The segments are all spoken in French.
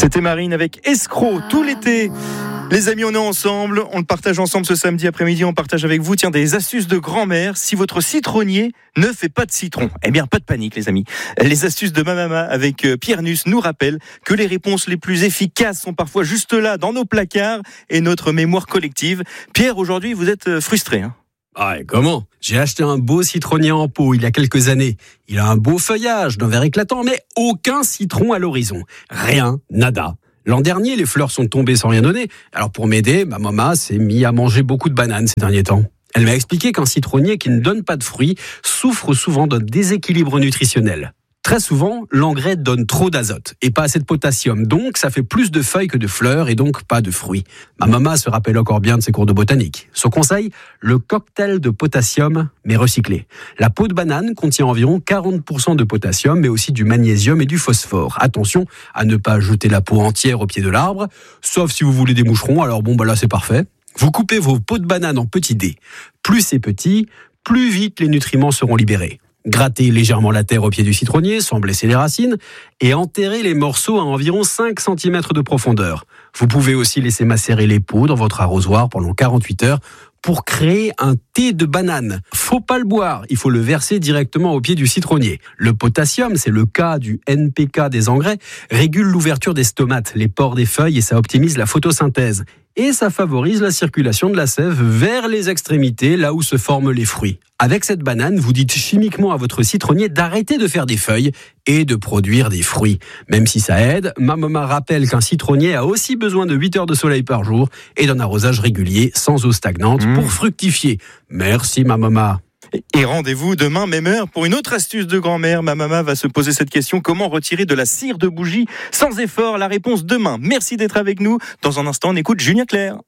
C'était Marine avec Escroc tout l'été. Les amis, on est ensemble, on le partage ensemble ce samedi après-midi, on partage avec vous des astuces de grand-mère. Si votre citronnier ne fait pas de citron, eh bien pas de panique les amis. Les astuces de ma maman avec Pierre Nuss nous rappellent que les réponses les plus efficaces sont parfois juste là dans nos placards et notre mémoire collective. Pierre, aujourd'hui vous êtes frustré Ah, et comment ? J'ai acheté un beau citronnier en pot il y a quelques années. Il a un beau feuillage d'un vert éclatant, mais aucun citron à l'horizon. Rien, nada. L'an dernier, les fleurs sont tombées sans rien donner. Alors pour m'aider, ma maman s'est mise à manger beaucoup de bananes ces derniers temps. Elle m'a expliqué qu'un citronnier qui ne donne pas de fruits souffre souvent d'un déséquilibre nutritionnel. Très souvent, l'engrais donne trop d'azote et pas assez de potassium, donc ça fait plus de feuilles que de fleurs et donc pas de fruits. Ma maman se rappelle encore bien de ses cours de botanique. Son conseil, le cocktail de potassium, mais recyclé. La peau de banane contient environ 40% de potassium, mais aussi du magnésium et du phosphore. Attention à ne pas jeter la peau entière au pied de l'arbre, sauf si vous voulez des moucherons, alors là c'est parfait. Vous coupez vos peaux de banane en petits dés. Plus c'est petit, plus vite les nutriments seront libérés. Grattez légèrement la terre au pied du citronnier sans blesser les racines et enterrez les morceaux à environ 5 cm de profondeur. Vous pouvez aussi laisser macérer les peaux dans votre arrosoir pendant 48 heures pour créer un thé de banane. Faut pas le boire, il faut le verser directement au pied du citronnier. Le potassium, c'est le K du NPK des engrais, régule l'ouverture des stomates, les pores des feuilles et ça optimise la photosynthèse. Et ça favorise la circulation de la sève vers les extrémités, là où se forment les fruits. Avec cette banane, vous dites chimiquement à votre citronnier d'arrêter de faire des feuilles et de produire des fruits. Même si ça aide, ma maman rappelle qu'un citronnier a aussi besoin de 8 heures de soleil par jour et d'un arrosage régulier sans eau stagnante pour fructifier. Merci ma maman. Et rendez-vous demain, même heure, pour une autre astuce de grand-mère. Ma maman va se poser cette question. Comment retirer de la cire de bougie sans effort ? La réponse demain. Merci d'être avec nous. Dans un instant, on écoute Julien Clerc.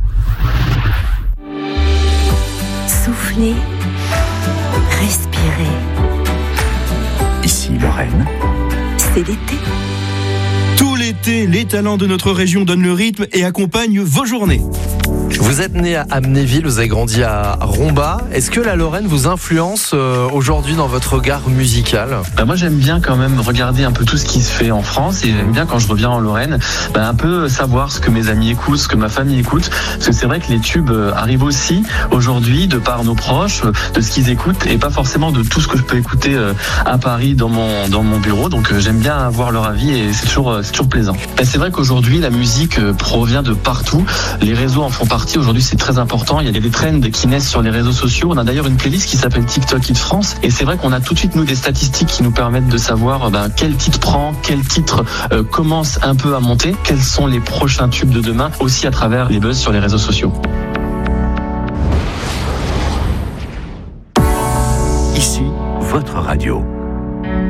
Soufflez, respirez. Ici Lorraine. C'est l'été. Tout l'été, les talents de notre région donnent le rythme et accompagnent vos journées. Vous êtes né à Amnéville, vous avez grandi à Romba. Est-ce que la Lorraine vous influence aujourd'hui dans votre regard musical ? Moi j'aime bien quand même regarder un peu tout ce qui se fait en France et j'aime bien quand je reviens en Lorraine un peu savoir ce que mes amis écoutent, ce que ma famille écoute, parce que c'est vrai que les tubes arrivent aussi aujourd'hui de par nos proches, de ce qu'ils écoutent et pas forcément de tout ce que je peux écouter à Paris dans mon bureau, donc j'aime bien avoir leur avis et c'est toujours plaisant. C'est vrai qu'aujourd'hui la musique provient de partout, les réseaux en font partie. Aujourd'hui, c'est très important. Il y a des trends qui naissent sur les réseaux sociaux. On a d'ailleurs une playlist qui s'appelle TikTok Hit France. Et c'est vrai qu'on a tout de suite, nous, des statistiques qui nous permettent de savoir quel titre prend, quel titre commence un peu à monter, quels sont les prochains tubes de demain, aussi à travers les buzz sur les réseaux sociaux. Ici, votre radio.